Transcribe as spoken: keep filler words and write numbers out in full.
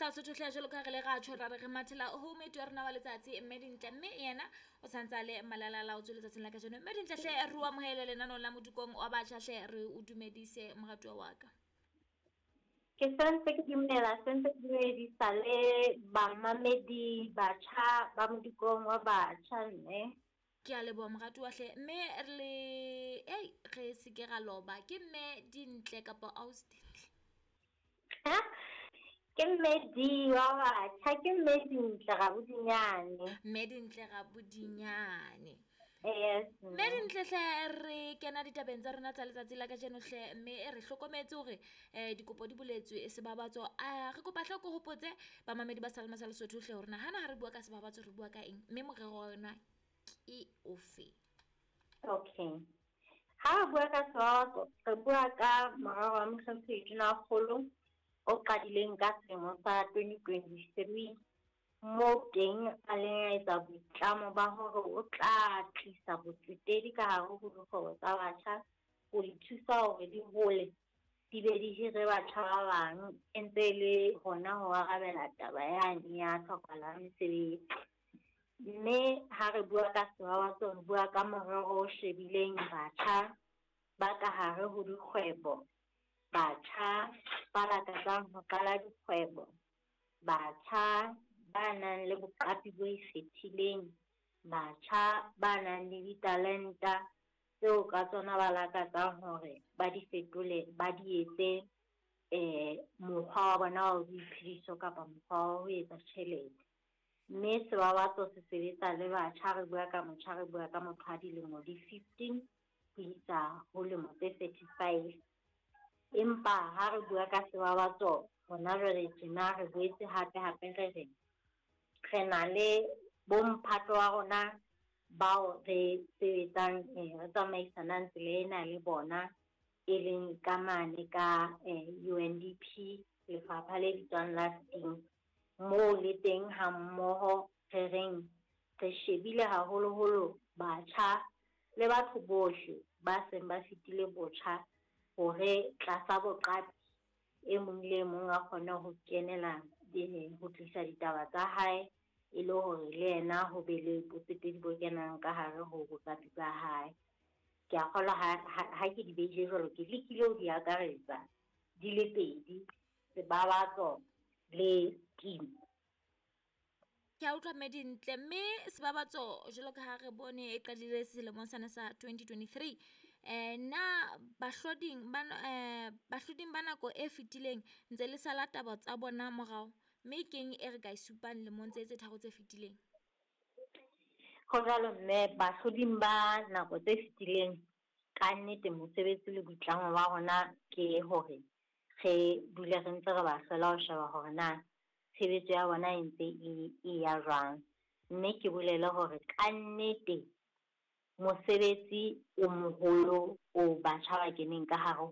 sa Sotho hle jalo ka re le ga tshwara re mathela home to rena wa letsatsi mme dintle mme yena o santsa le malala la o tswe letsatsing la ka jeno mme dintle hle re wa mohele lenano la modukong wa batjha hle re o dumedise moratwa wa ka. Ke sentse ke dumela sentse ke dumedisa le bamamedi batjha ba modukong wa batjha mme ke a leboha moratwa hle mme re ei re se ke ga loba ke mme dintle kapa austintle ke mmedi wa batjha ke mmedi ntle ga bodinyane mme dintle ga bodinyane. yes mme dintle hle re kena ditabeng tsa rona tsa letsatsi la ka jeno hle mme re hlokometse hore eh dikopo di buletswe e sebabatso a re kopa hloko hopotse ba mamedi ba Salma sa Lesotho hle hore na hana ha re bua ka sebabatso re bua ka eng mme morero wa rona ke ofe. okay ha re bua ka sebabatso re bua ka morero wa mohlomphedi na kgolo o qadileng ka selemo sa twenty twenty-three mo teng a letsa boitlamo ba hore o tla tlisa botsetedi ka hare ho dikgwebo tsa batjha ho di thusa hore di hole di be di hire batjha ba bang e ntse le hona ho arabela taba yane ya tlhokahala mesebetsi. Mme ha re bua ka sebabatso re bua ka morero o shebileng batjha ba ka hare ho dikgwebo, batjha ba lakatsang ho qala dikgwebo, batjha ba nang le boqapi bo ikgethileng, batjha ba nang le ditalenta tseo ka tsona ba lakatsang hore ba di fetole ba di etse eh mokgwa wa bona wa boiphediso kapa mokgwa wa ho etsa tjhelete. Mme sebabatso se sebetsa le batjha re bua ka motjha re bua ka motho a dilemo di fifteen ho isa ho lemo tse thirty-five. Empa ha re bua ka sebabatso hona jwale tjena re boetse hape hape re re re na le bomphato wa rona bao re sebetsang re tsamaisanang tsela ena le bona e leng ka mane ka U N D P lefapha le bitswang lasting moo le teng ha mmoho re reng re shebile haholoholo batjha le batho bohle ba seng ba fitile botjha hore tlasa boqapi e mong le mong a kgone ho kenela ho tlisa ditaba tsa hae e le hore le yena ho be le botsetedi bo kenang ka hare ho boqapi ba hae. Ke a kgolwa ha ke di beile jwalo ke lekile ho di akaretsa di le pedi sebabatso le temo. Ke a utlwa mme dintle mme sebabatso jwalo ka ha re bone e qadile selemong sana sa twenty twenty-three eh na bahloding ba eh bahloding ba nako e fetileng ntse le sala taba tsa bona morao mme keng e re ka isupang lemong tse tse tharo tse fetileng. Ho jwalo mme bahloding ba nako tse fetileng ka nnete mosebetsi le boitlamo ba rona ke hore re dule re ntse re ba hlola ho sheba hore na tshebetso ya bona e ntse e ya jwang. Mme ke bolele hore ka nnete mosebetsi o moholo o batjha ba keneng ka hare